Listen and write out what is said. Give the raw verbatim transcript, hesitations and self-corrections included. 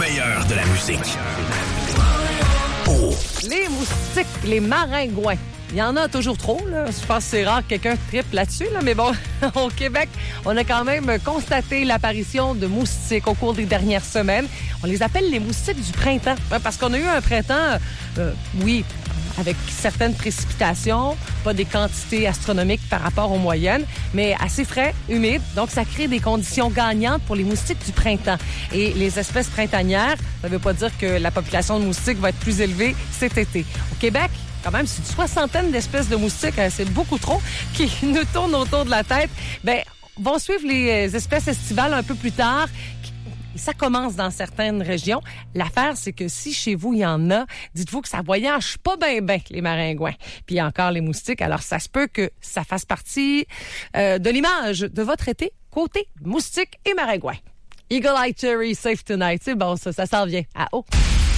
meilleur de la musique. Oh. Les moustiques, les maringouins. Il y en a toujours trop, là. Je pense que c'est rare que quelqu'un triple là-dessus, là. Mais bon, au Québec, on a quand même constaté l'apparition de moustiques au cours des dernières semaines. On les appelle les moustiques du printemps. Parce qu'on a eu un printemps, euh, oui, avec certaines précipitations, pas des quantités astronomiques par rapport aux moyennes, mais assez frais, humide. Donc, ça crée des conditions gagnantes pour les moustiques du printemps. Et les espèces printanières, ça ne veut pas dire que la population de moustiques va être plus élevée cet été. Au Québec, quand même, c'est une soixantaine d'espèces de moustiques, hein, c'est beaucoup trop, qui nous tournent autour de la tête. Bien, vont suivre les espèces estivales un peu plus tard. Ça commence dans certaines régions. L'affaire, c'est que si chez vous, il y en a, dites-vous que ça voyage pas bien, bien, les maringouins. Puis encore les moustiques. Alors, ça se peut que ça fasse partie euh, de l'image de votre été, côté moustiques et maringouins. Eagle Eye Cherry, Safe Tonight. C'est bon, ça, ça s'en vient. À haut.